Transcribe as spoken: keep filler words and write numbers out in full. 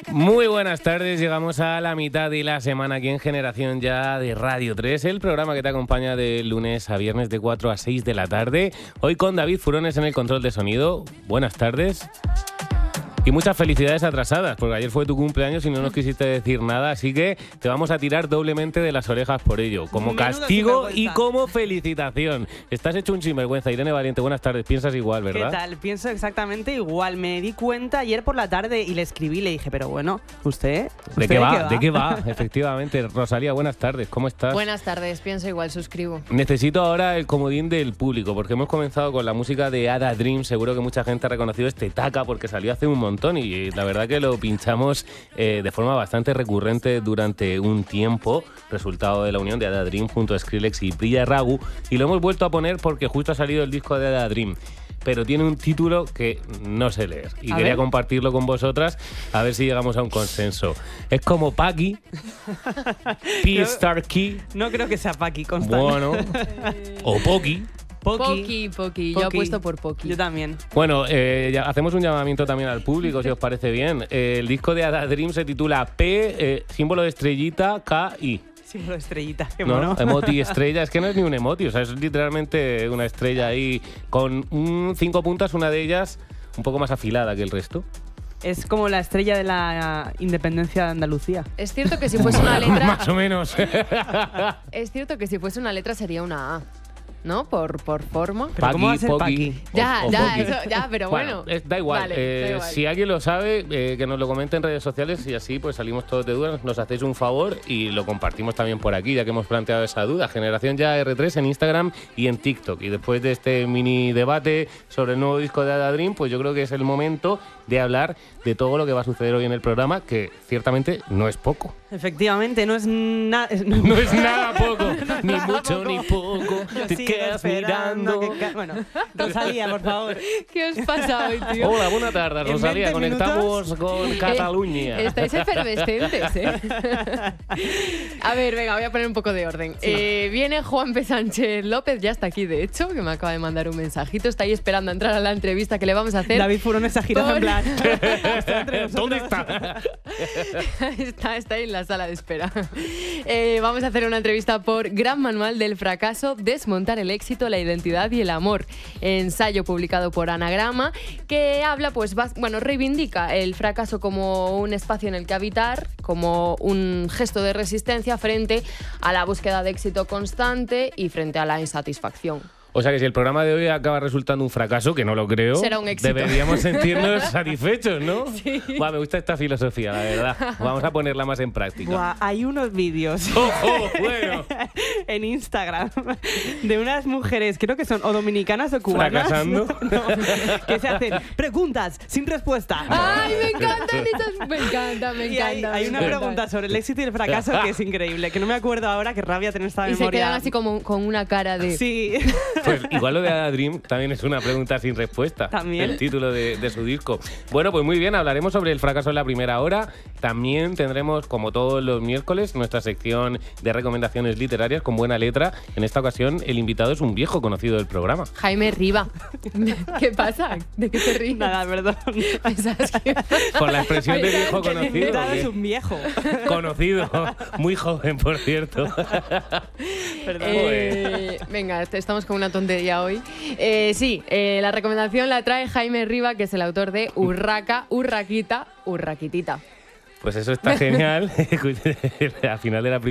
Muy buenas tardes, llegamos a la mitad de la semana aquí en Generación Ya de Radio tres, el programa que te acompaña de lunes a viernes de cuatro a seis de la tarde. Hoy con David Furones en el control de sonido. Buenas tardes. Y muchas felicidades atrasadas, porque ayer fue tu cumpleaños y no nos quisiste decir nada, así que te vamos a tirar doblemente de las orejas por ello, como Menudo castigo y como felicitación. Estás hecho un sinvergüenza. Irene Valiente, buenas tardes. Piensas igual, ¿verdad? ¿Qué tal? Pienso exactamente igual. Me di cuenta ayer por la tarde y le escribí, le dije, pero bueno, ¿usted? ¿usted ¿De qué va? ¿De qué va? Efectivamente. Rosalía, buenas tardes. ¿Cómo estás? Buenas tardes, pienso igual, suscribo. Necesito ahora el comodín del público, porque hemos comenzado con la música de Ada Dream. Seguro que mucha gente ha reconocido este taca porque salió hace un montón y la verdad que lo pinchamos eh, de forma bastante recurrente durante un tiempo, resultado de la unión de Ada Dream junto a Skrillex y Priya Ragu, y lo hemos vuelto a poner porque justo ha salido el disco de Ada Dream, pero tiene un título que no sé leer y a quería ver. compartirlo con vosotras a ver si llegamos a un consenso. Es como Paki, P-Star Key, No creo que sea Paki, Constante. bueno, o Poki. Poki, Poki, yo Poki. apuesto por Poki. Yo también. Bueno, eh, ya hacemos un llamamiento también al público, si os parece bien. Eh, el disco de Ada Dream se titula P, eh, símbolo de estrellita, K, I. Símbolo de estrellita, qué ¿No? mono. Emoti estrella, es que no es ni un emoti, o sea, es literalmente una estrella ahí con un cinco puntas, una de ellas un poco más afilada que el resto. Es como la estrella de la independencia de Andalucía. Es cierto que si fuese una letra, Más o menos. es cierto que si fuese una letra sería una A, ¿no? Por, por forma. Pero ¿cómo va a ser Paki? Ya, o- o ya, Poki. eso, ya, pero bueno. es- da igual. Vale, eh, da igual. Si alguien lo sabe, eh, que nos lo comente en redes sociales y así pues salimos todos de dudas, nos hacéis un favor y lo compartimos también por aquí, ya que hemos planteado esa duda. Generación Ya R tres en Instagram y en TikTok. Y después de este mini debate sobre el nuevo disco de Ada Dream, pues yo creo que es el momento de hablar de todo lo que va a suceder hoy en el programa, que ciertamente no es poco. Efectivamente, no es nada. No es nada poco, ni mucho ni poco. Yo Te sigo quedas esperando mirando. que ca- Bueno, Rosalía, por favor. ¿Qué os pasa hoy, tío? Hola, buenas tardes, En Rosalía. veinte Conectamos con Cataluña. Eh, estáis efervescentes, ¿eh? A ver, venga, voy a poner un poco de orden. Eh, viene Juan P. Sánchez López, ya está aquí, de hecho, que me acaba de mandar un mensajito. Está ahí esperando a entrar a la entrevista que le vamos a hacer. David Furones ha girado Por- en plan. ¿Dónde está? está, está ahí en la sala de espera. Eh, vamos a hacer una entrevista por Gran Manual del Fracaso, Desmontar el éxito, la identidad y el amor. Ensayo publicado por Anagrama, que habla, pues, bas- bueno, reivindica el fracaso como un espacio en el que habitar, como un gesto de resistencia frente a la búsqueda de éxito constante y frente a la insatisfacción. O sea que si el programa de hoy acaba resultando un fracaso, que no lo creo, Será un éxito. deberíamos sentirnos satisfechos, ¿no? Sí. Buah, me gusta esta filosofía, la verdad. Vamos a ponerla más en práctica. Buah, hay unos vídeos ¡Ojo! Bueno, en Instagram de unas mujeres, creo que son o dominicanas o cubanas, ¿fracasando? no, que se hacen preguntas sin respuesta. ¡Ay, me encantan esas! Me encanta, me Y hay, encanta. hay me una encanta. pregunta sobre el éxito y el fracaso que es increíble, que no me acuerdo ahora, qué rabia tener esta Y se memoria. quedan así como con una cara de... Sí. pues igual lo de Ada Dream también es una pregunta sin respuesta. También. El título de, de su disco. Bueno, pues muy bien, hablaremos sobre el fracaso en la primera hora. También tendremos, como todos los miércoles, nuestra sección de recomendaciones literarias con buena letra. En esta ocasión, el invitado es un viejo conocido del programa. Jaime Riva. ¿Qué pasa? ¿De qué te ríes? Nada, perdón. Pensabas que- Por la expresión de Ay, viejo que El conocido. invitado es que- un viejo. Conocido, muy joven, por cierto. Perdón. Eh, venga, est- estamos con una tontería hoy. Eh, sí, eh, la recomendación la trae Jaime Riva, que es el autor de Urraca, Urraquita, Urraquitita. Pues eso está genial. Al final de la